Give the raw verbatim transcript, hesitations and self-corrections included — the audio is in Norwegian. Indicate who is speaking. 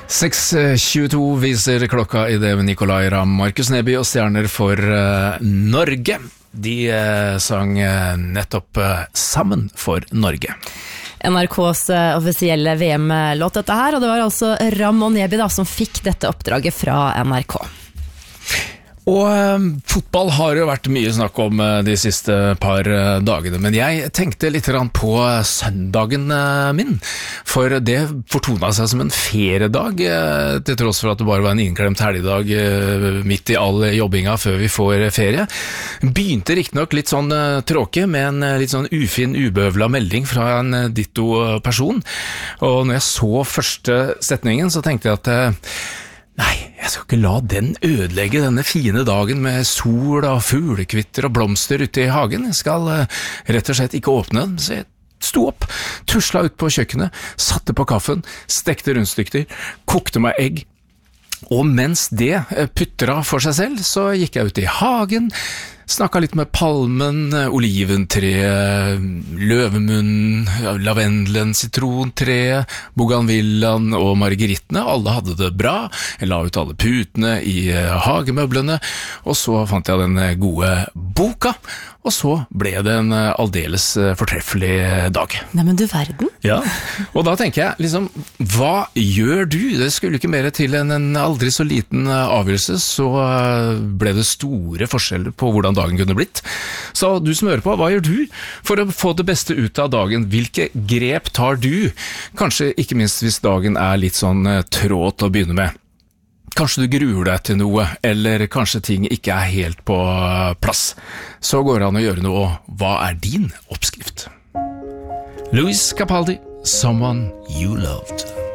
Speaker 1: seks tjueto viser klokka I det med Nicolai Ramm, Markus Neby og stjerner for uh, Norge. De uh, sang uh, nettopp uh, Sammen for Norge.
Speaker 2: N R K's uh, offisielle V M-låt dette her, og det var altså Ramm og Neby da, som fikk dette oppdraget fra N R K.
Speaker 1: Og eh, fotball har jo vært mye snakk om eh, de siste par eh, dagene, men jeg tenkte litt grann på søndagen eh, min, for det fortonet seg som en feriedag, eh, til tross for at det bare var en innklemt helgedag eh, midt I all jobbinga før vi får ferie. Begynte riktignok litt sånn eh, tråke med en eh, litt sånn ufin, ubøvla melding fra en eh, ditto person, og når jeg så første setningen så tenkte jeg at eh, Nei, jeg skal ikke la den ødelegge denne fine dagen med sol og fuglekvitter og blomster ute I hagen. Jeg skal uh, rett og slett ikke åpne den, så jeg sto opp, tusla ut på kjøkkenet, satte på kaffen, stekte rundstykter, kokte meg egg, og mens det putra for seg selv, så gikk jeg ut I hagen, snakket litt med palmen, oliventre, løvemunn, lavendelen, citrontreet, bougainvillan og margerittene. Alle hadde det bra. Jeg la ut alle putene I hagemøblene, og så fant jeg den gode boka, og så ble det en aldeles fortreffelig dag.
Speaker 2: Nei, men du verden.
Speaker 1: Ja, og da tenker jeg, liksom, hva gjør du? Det skulle ikke mer til enn en aldri så liten avgjørelse, så ble det store forskjeller på hvordan dagen kunne blitt. Så du som hører på, hva gjør du for å få det beste ut av dagen? Hvilke grep tar du? Kanskje ikke minst hvis dagen er litt sånn tråd å begynne med. Kanskje du gruer deg til noe, eller kanskje ting ikke er helt på plass. Så går det an å gjøre noe, og hva er din oppskrift? Luis Capaldi, Someone You Loved.